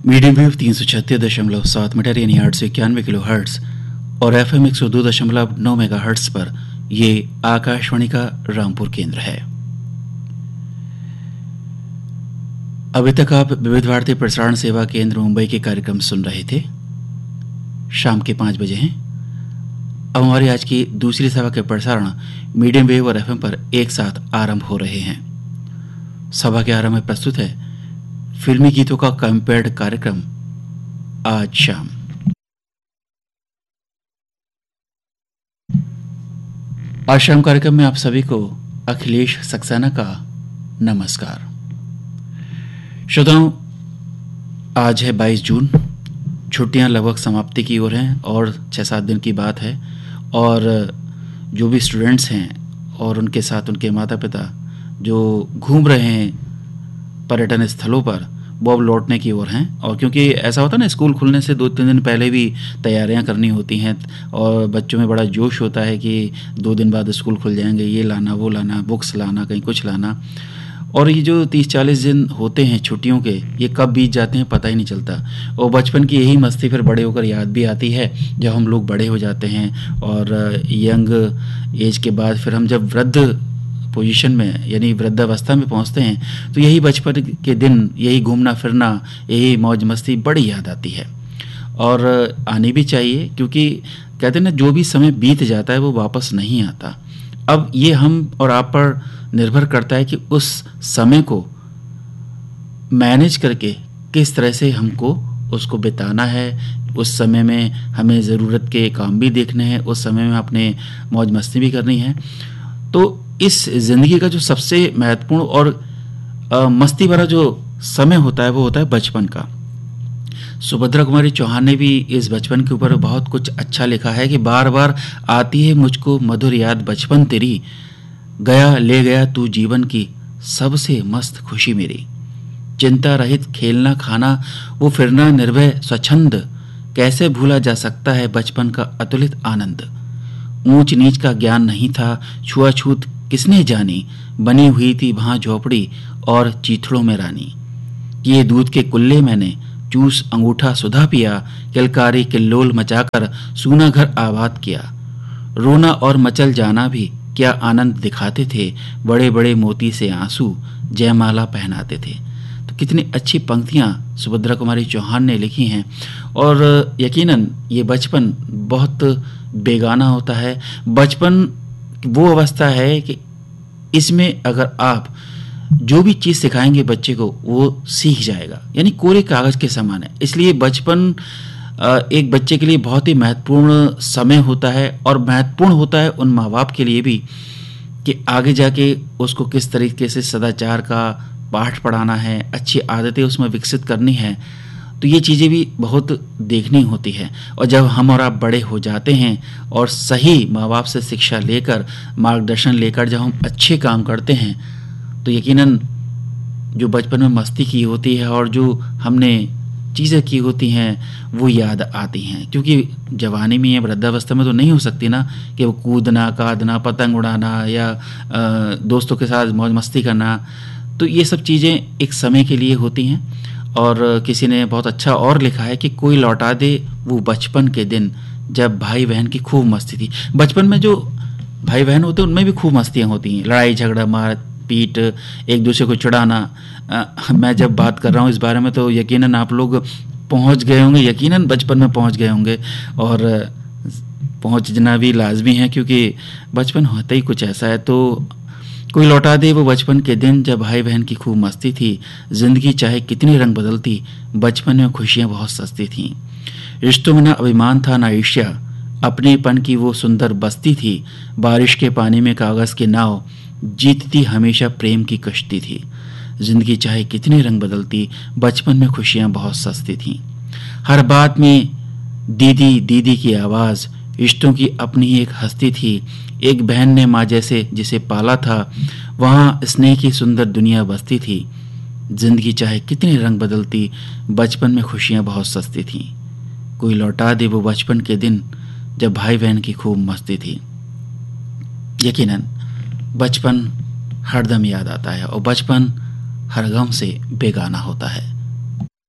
Medium wave 336.7 metre यानी 891 kilo hertz और FM 102.9 mega hertz पर ये आकाशवाणी का रामपुर केंद्र है। अभी तक आप विविध भारती प्रसारण सेवा केंद्र मुंबई के कार्यक्रम सुन रहे थे। शाम के 5 बजे हैं। अब हमारी आज की दूसरी सेवा के प्रसारण मीडियम वेव और FM पर एक साथ आरंभ हो रहे हैं। सभा के आरंभ में प्रस्तुत है फिल्मी गीतों का कंपेयर्ड कार्यक्रम आज शाम। आज शाम कार्यक्रम में आप सभी को अखिलेश सक्सेना का नमस्कार। श्रोताओं, आज है 22 जून। छुट्टियां लगभग समाप्ति की ओर हैं और 6-7 दिन की बात है। और जो भी स्टूडेंट्स हैं और उनके साथ उनके माता पिता जो घूम रहे हैं पर्यटन स्थलों पर, वो अब लौटने की ओर हैं। और क्योंकि ऐसा होता है ना, स्कूल खुलने से 2-3 दिन पहले भी तैयारियां करनी होती हैं और बच्चों में बड़ा जोश होता है कि 2 दिन बाद स्कूल खुल जाएंगे, ये लाना वो लाना, बुक्स लाना, कहीं कुछ लाना। और ये जो 30-40 दिन होते हैं छुट्टियों के, ये कब बीत जाते हैं पता ही नहीं चलता। और बचपन की यही मस्ती फिर बड़े होकर याद भी आती है, जब हम लोग बड़े हो जाते हैं और यंग एज के बाद फिर हम जब वृद्ध पोजीशन में यानी वृद्धावस्था में पहुंचते हैं, तो यही बचपन के दिन, यही घूमना फिरना, यही मौज मस्ती बड़ी याद आती है। और आनी भी चाहिए, क्योंकि कहते हैं ना, जो भी समय बीत जाता है वो वापस नहीं आता। अब ये हम और आप पर निर्भर करता है कि उस समय को मैनेज करके किस तरह से हमको उसको बिताना है। उस समय में हमें ज़रूरत के काम भी देखने हैं, उस समय में अपने मौज मस्ती भी करनी है। तो इस ज़िंदगी का जो सबसे महत्वपूर्ण और मस्ती भरा जो समय होता है, वो होता है बचपन का। सुभद्रा कुमारी चौहान ने भी इस बचपन के ऊपर बहुत कुछ अच्छा लिखा है कि बार बार आती है मुझको मधुर याद बचपन तेरी, गया ले गया तू जीवन की सबसे मस्त खुशी मेरी। चिंता रहित खेलना खाना, वो फिरना निर्भय स्वच्छंद, कैसे भूला जा सकता है बचपन का अतुलित आनंद। ऊंच नीच का ज्ञान नहीं था, छुआछूत किसने जानी, बनी हुई थी वहां झोपड़ी और चीथड़ों में रानी। ये दूध के कुल्ले मैंने चूस अंगूठा सुधा पिया, किलकारी किल्लोल मचाकर सूना घर आबाद किया। रोना और मचल जाना भी क्या आनंद दिखाते थे, बड़े बड़े मोती से आंसू जयमाला पहनाते थे। तो कितनी अच्छी पंक्तियां सुभद्रा कुमारी चौहान ने लिखी हैं। और यकीनन ये बचपन बहुत बेगाना होता है। बचपन वो अवस्था है कि इसमें अगर आप जो भी चीज़ सिखाएंगे बच्चे को, वो सीख जाएगा, यानी कोरे कागज़ के समान है। इसलिए बचपन एक बच्चे के लिए बहुत ही महत्वपूर्ण समय होता है। और महत्वपूर्ण होता है उन माँ बाप के लिए भी कि आगे जाके उसको किस तरीके से सदाचार का पाठ पढ़ाना है, अच्छी आदतें उसमें विकसित करनी है। तो ये चीज़ें भी बहुत देखनी होती है। और जब हम और आप बड़े हो जाते हैं और सही माँ बाप से शिक्षा लेकर, मार्गदर्शन लेकर जब हम अच्छे काम करते हैं, तो यकीनन जो बचपन में मस्ती की होती है और जो हमने चीज़ें की होती हैं वो याद आती हैं। क्योंकि जवानी में या वृद्धावस्था में तो नहीं हो सकती ना कि वो कूदना कादना, पतंग उड़ाना या दोस्तों के साथ मौज मस्ती करना। तो ये सब चीज़ें एक समय के लिए होती हैं। और किसी ने बहुत अच्छा और लिखा है कि कोई लौटा दे वो बचपन के दिन जब भाई बहन की खूब मस्ती थी। बचपन में जो भाई बहन होते हैं उनमें भी खूब मस्तियाँ होती हैं, लड़ाई झगड़ा मार पीट, एक दूसरे को चिढ़ाना। मैं जब बात कर रहा हूँ इस बारे में तो यकीनन आप लोग पहुँच गए होंगे, यकीनन बचपन में पहुँच गए होंगे। और पहुँचना भी लाजमी है, क्योंकि बचपन होता ही कुछ ऐसा है। तो कोई लौटा दे वो बचपन के दिन जब भाई बहन की खूब मस्ती थी, जिंदगी चाहे कितनी रंग बदलती, बचपन में खुशियां बहुत सस्ती थीं। रिश्तों में ना अभिमान था ना ईर्ष्या, अपनेपन की वो सुंदर बस्ती थी। बारिश के पानी में कागज़ की नाव, जीतती हमेशा प्रेम की कश्ती थी। जिंदगी चाहे कितनी रंग बदलती, बचपन में खुशियां बहुत सस्ती थीं। हर बात में दीदी दीदी की आवाज़, रिश्तों की अपनी ही एक हस्ती थी। एक बहन ने माँ जैसे जिसे पाला था, वहाँ स्नेह की सुंदर दुनिया बसती थी। जिंदगी चाहे कितनी रंग बदलती, बचपन में खुशियाँ बहुत सस्ती थीं। कोई लौटा दे वो बचपन के दिन जब भाई बहन की खूब मस्ती थी। यकीनन बचपन हरदम याद आता है और बचपन हर गम से बेगाना होता है।